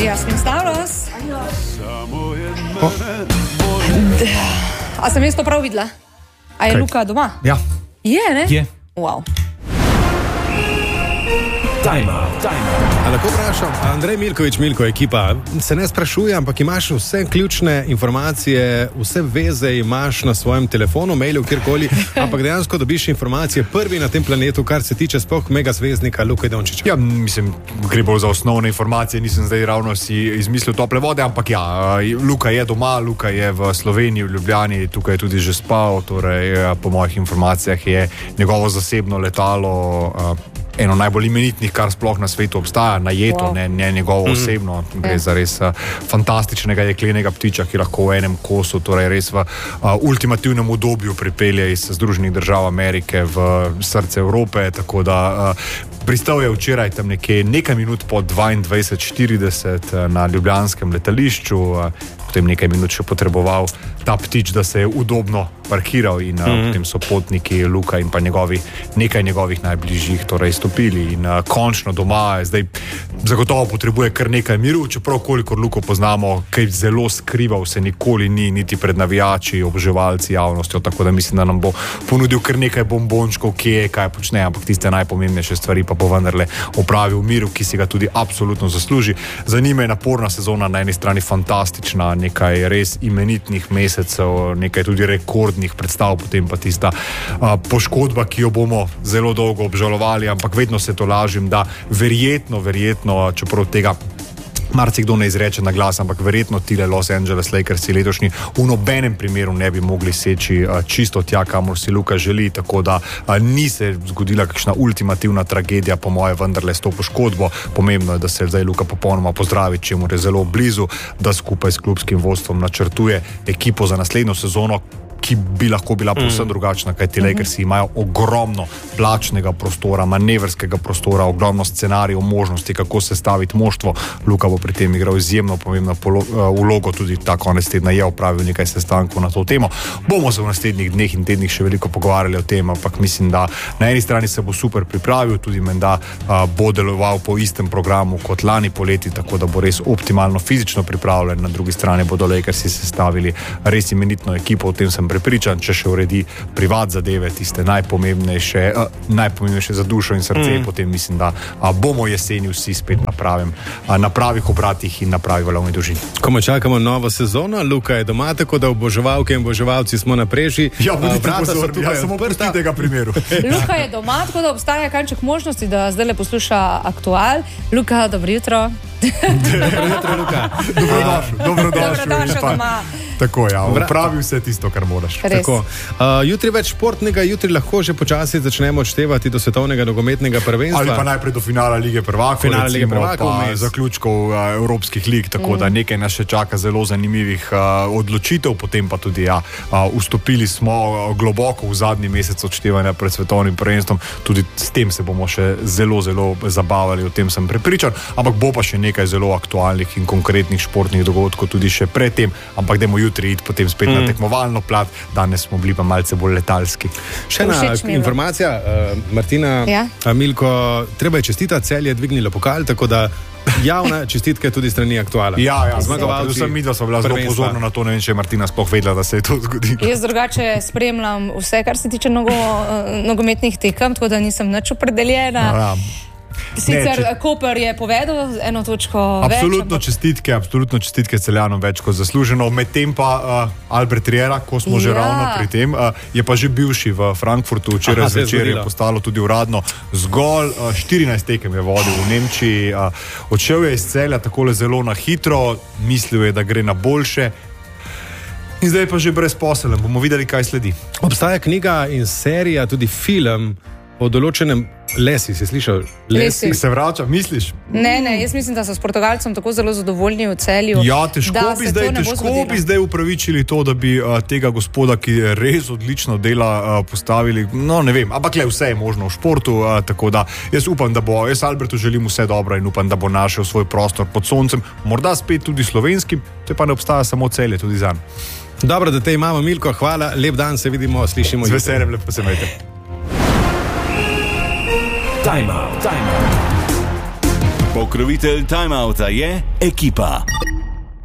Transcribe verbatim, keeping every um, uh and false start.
Jasmin Stavros. Oh. A sem jaz to prav videla? A je Kaj? Luka doma? Ja. Je, ne? Je. Wow. Tajma, tajma. A lahko vprašam, Andrej Milković, Milko ekipa, se ne sprašuje, ampak imaš vse ključne informacije, vse veze imaš na svojem telefonu, mailu, kjerkoli, ampak dejansko dobiš informacije prvi na tem planetu, kar se tiče sploh mega zvezdnika Luke Dončića. Ja, mislim, gre bolj za osnovne informacije, nisem zdaj ravno si izmislil tople vode, ampak ja, Luka je doma, Luka je v Sloveniji, v Ljubljani, tukaj je tudi že spal, torej po mojih informacijah je njegovo zasebno letalo eno najbolj imenitnih, kar sploh na svetu obstaja, najeto, wow. ne, ne njegovo osebno. Mm. Gre yeah. za res uh, fantastičnega jeklenega ptiča, ki lahko v enem kosu, torej res v uh, ultimativnem udobju pripelje iz Združenih držav Amerike v srce Evrope, tako da uh, pristal je včeraj tam nekje nekaj minut po dvaindvajset štirideset uh, na ljubljanskem letališču, uh, potem nekaj minut še potreboval ta ptič, da se je udobno parkiral in uh, mm. potem so potniki Luka in pa njegovi, nekaj njegovih najbližjih torej stopili in uh, končno doma je zdaj zagotovo potrebuje kar nekaj miru, čeprav kolikor Luko poznamo, kaj zelo skrival se nikoli ni, niti pred navijači, oboževalci, javnostjo, tako da mislim, da nam bo ponudil kar nekaj bombončkov, kje je, kaj počne, ampak tiste najpomembnejše stvari pa bo vendarle opravil miru, ki si ga tudi absolutno zasluži. Za njime je naporna sezona, na eni strani fantastična, nekaj res imenitnih mesecev, nekaj tudi rekordnih predstav, potem pa tista a, poškodba, ki jo bomo zelo dolgo obžalovali, ampak vedno se to lažim, da verjetno, verjetno, čeprav tega marsikdo ne izreče na glas, ampak verjetno tile Los Angeles Lakersi letošnji v nobenem primeru ne bi mogli seči a, čisto tja, kamor si Luka želi, tako da a, ni se zgodila kakšna ultimativna tragedija, po moje vendarle s to poškodbo. Pomembno je, da se zdaj Luka popolnoma pozdravi, čemu je zelo blizu, da skupaj s klubskim vodstvom načrtuje ekipo za naslednjo sezono, ki bi lahko bila povsem mm. drugačna, kajti Lakersi imajo ogromno plačnega prostora, manevrskega prostora, ogromno scenarijev, možnosti, kako sestaviti moštvo. Luka bo pri tem igral izjemno pomembno vlogo, tudi ta konec tedna je opravil nekaj sestankov na to temo. Bomo se v naslednjih dneh in tednih še veliko pogovarjali o tem, ampak mislim, da na eni strani se bo super pripravil, tudi menda bo deloval po istem programu kot lani poleti, tako da bo res optimalno fizično pripravljen. Na drugi strani bodo Lakersi sestavili res imenitno ekipo, o tem sem prepričan, če še uredi privat zadeve, tiste najpomembnejše, uh, najpomembnejše za dušo in srce, mm. potem mislim, da uh, bomo jeseni vsi spet na pravem, uh, na pravih obratih in na pravi valovni dolžini. Komu čakamo novo sezono, Luka je doma, tako da oboževalke in oboževalci smo na preži. Ja, bodite pozorni, ja, samo prsti tega primeru. Luka je doma, tako da obstaja kanček možnosti, da zdaj le posluša Aktual. Luka, dobro jutro. Dobro jutro, Luka. Dobrodošel, dobrodošel. Dobrodošel doma. Tako, ja, upravi vse tisto, kar moraš. Tako. Uh, jutri več športnega, jutri lahko že počasi začnemo odštevati do svetovnega nogometnega prvenstva. Ali pa najprej do finala Lige prvakov, finala Lige prvakov, pa zaključkov uh, evropskih lig, tako mm. da nekaj nas še čaka zelo zanimivih uh, odločitev, potem pa tudi, ja, uh, vstopili smo globoko v zadnji mesec odštevanja pred svetovnim prvenstvom, tudi s tem se bomo še zelo, zelo zabavali, o tem sem prepričan, ampak bo pa še nekaj zelo aktualnih in konkretnih športnih dogodkov tudi še pred tem, ampak dajmo jutri iti potem spet mm. na tekmovalno plat, danes smo bili pa malce bolj letalski. Še ena informacija, uh, Martina, ja? Milko, treba je čestitati, Celje je dvignilo pokal, tako da javna čestitke tudi strani Aktuala. Ja, ja, zmagovalci. Predvsem midva sva bila zelo pozorna na to, ne vem, če je Martina sploh vedela, da se je to zgodilo. Jaz drugače spremljam vse, kar se tiče nogo, nogometnih tekem, tako da nisem nič opredeljena. No, ja. Sicer ne, če... Koper je povedal eno točko absolutno več. Čestitke, absolutno čestitke Celjanom več kot zasluženo. Medtem pa uh, Albert Riera, ko smo ja. že ravno pri tem, uh, je pa že bivši v Frankfurtu, včeraj zvečer je postalo tudi uradno. Zgolj uh, štirinajst tekem je vodil v Nemčiji, uh, odšel je iz Celja takole zelo na hitro, mislil je, da gre na boljše. In zdaj pa že brezposeln, bomo videli, kaj sledi. Obstaja knjiga in serija, tudi film o določenem Lesi, si slišal? Lesi. Se vrača, misliš? Ne, ne, jaz mislim, da so s Portugalcem tako zelo zadovoljni v Celju. Ja, težko bi zdaj, težko bi zdaj upravičili to, da bi uh, tega gospoda, ki res odlično dela, uh, postavili. No, ne vem, ampak le vse je možno v športu, uh, tako da jaz upam, da bo, jaz Albertu želim vse dobro in upam, da bo našel svoj prostor pod soncem, morda spet tudi slovenskim, to pa ne obstaja samo Celje, tudi zanj. Dobro, da te imamo, Milko, hvala, lep dan, se vidimo, slišimo. Z veseljem, lepo se imejte. Time out, time out. Pokrovitelj Time Outa je Ekipa.